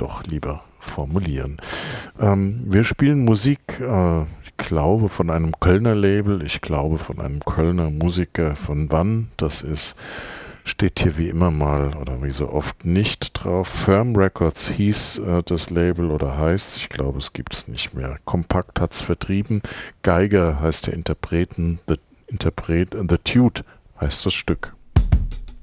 doch lieber formulieren. Wir spielen Musik, ich glaube von einem Kölner Label, ich glaube von einem Kölner Musiker. Von wann das ist, steht hier wie immer mal oder wie so oft nicht drauf. Firm Records hieß das Label oder heißt, ich glaube es gibt es nicht mehr. Kompakt hat es vertrieben. Geiger heißt der Interpret, The Tude heißt das Stück.